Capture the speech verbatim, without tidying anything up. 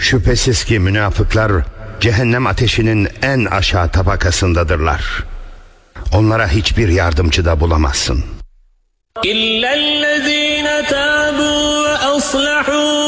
Şüphesiz ki münafıklar cehennem ateşinin en aşağı tabakasındadırlar. Onlara hiçbir yardımcı da bulamazsın. İllellezîne tâbû ve aslahû